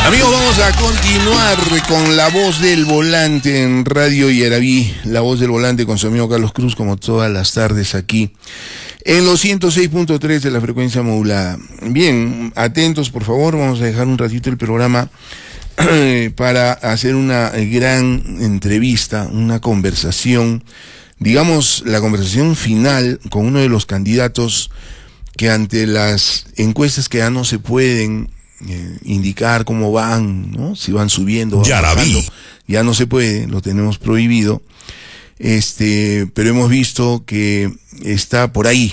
Amigos, vamos a continuar con La Voz del Volante en Radio Yaraví. La Voz del Volante con su amigo Carlos Cruz, como todas las tardes aquí en los 106.3 de la frecuencia modulada. Bien, atentos por favor, vamos a dejar un ratito el programa para hacer una gran entrevista, una conversación, digamos la conversación final con uno de los candidatos que ante las encuestas que ya no se pueden indicar cómo van, ¿no? Si van subiendo, van bajando, ya no se puede, lo tenemos prohibido, pero hemos visto que está por ahí.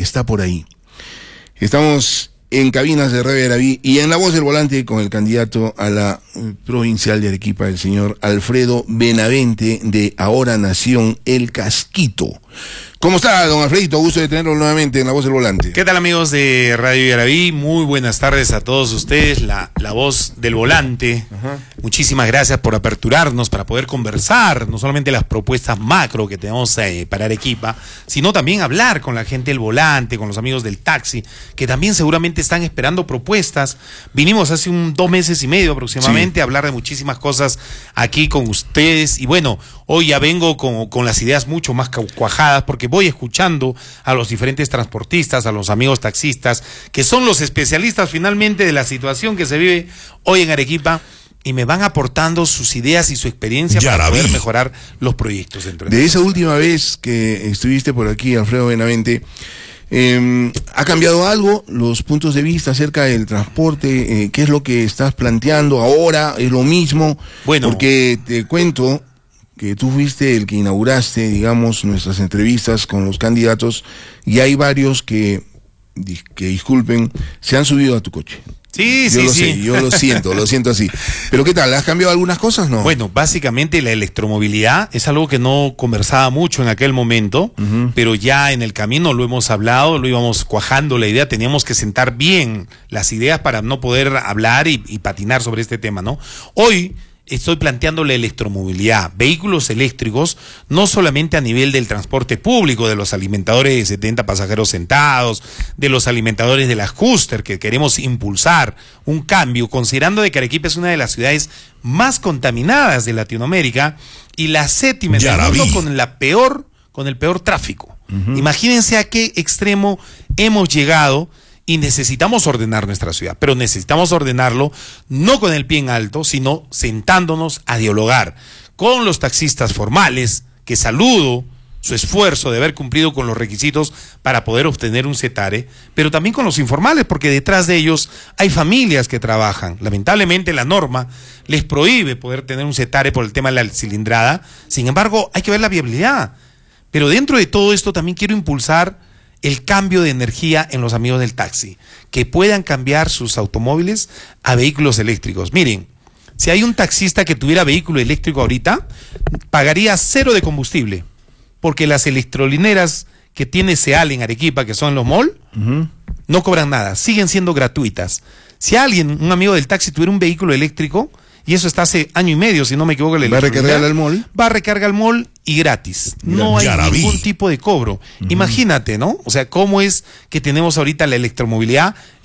Estamos en cabinas de Radio Yaraví y en La Voz del Volante con el candidato a la provincial de Arequipa, el señor Alfredo Benavente, de Ahora Nación El Casquito. ¿Cómo está, don Alfredito? Gusto de tenerlo nuevamente en La Voz del Volante. ¿Qué tal, amigos de Radio Yaraví? Muy buenas tardes a todos ustedes, la Voz del Volante. Ajá. Muchísimas gracias por aperturarnos para poder conversar, no solamente las propuestas macro que tenemos para Arequipa, sino también hablar con la gente del volante, con los amigos del taxi, que también seguramente están esperando propuestas. Vinimos hace 2 meses y medio aproximadamente, sí, a hablar de muchísimas cosas aquí con ustedes, y bueno, hoy ya vengo con las ideas mucho más cuajadas, porque voy escuchando a los diferentes transportistas, a los amigos taxistas, que son los especialistas finalmente de la situación que se vive hoy en Arequipa, y me van aportando sus ideas y su experiencia para poder mejorar los proyectos dentro de esa última vez que estuviste por aquí, Alfredo Benavente, ¿ha cambiado algo los puntos de vista acerca del transporte? ¿Qué es lo que estás planteando ahora? ¿Es lo mismo? Bueno, porque te cuento que tú fuiste el que inauguraste, digamos, nuestras entrevistas con los candidatos, y hay varios que disculpen, se han subido a tu coche. Sí, yo lo siento así. Pero ¿qué tal? ¿Has cambiado algunas cosas, no? Bueno, básicamente la electromovilidad es algo que no conversaba mucho en aquel momento, pero ya en el camino lo hemos hablado, lo íbamos cuajando la idea, teníamos que sentar bien las ideas para no poder hablar y patinar sobre este tema, ¿no? Hoy estoy planteando la electromovilidad, vehículos eléctricos, no solamente a nivel del transporte público, de los alimentadores de 70 pasajeros sentados, de los alimentadores de las Custer, que queremos impulsar un cambio, considerando de que Arequipa es una de las ciudades más contaminadas de Latinoamérica y la 7ª del mundo con el peor tráfico. Imagínense a qué extremo hemos llegado. Y necesitamos ordenar nuestra ciudad, pero necesitamos ordenarlo no con el pie en alto, sino sentándonos a dialogar con los taxistas formales, que saludo su esfuerzo de haber cumplido con los requisitos para poder obtener un CETARE, pero también con los informales, porque detrás de ellos hay familias que trabajan. Lamentablemente la norma les prohíbe poder tener un CETARE por el tema de la cilindrada, sin embargo hay que ver la viabilidad. Pero dentro de todo esto también quiero impulsar el cambio de energía en los amigos del taxi, que puedan cambiar sus automóviles a vehículos eléctricos. Miren, si hay un taxista que tuviera vehículo eléctrico ahorita, pagaría 0 de combustible, porque las electrolineras que tiene SEAL en Arequipa, que son los MOL, no cobran nada, siguen siendo gratuitas. Si alguien, un amigo del taxi, tuviera un vehículo eléctrico, y eso está hace 1 año y medio, si no me equivoco, ¿va a recargar al MOL? Va a recargar al MOL y gratis. No hay ningún tipo de cobro. Imagínate, ¿no? O sea, cómo es que tenemos ahorita la electromovilidad